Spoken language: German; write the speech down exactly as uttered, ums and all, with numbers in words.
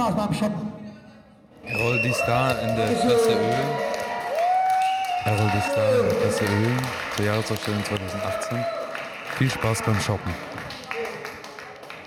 Spaß beim Shoppen. Errol die Star in der Klasse Ö. Errol die Star in der Klasse Ö zur Jahresausstellung zwanzig achtzehn. Viel Spaß beim Shoppen.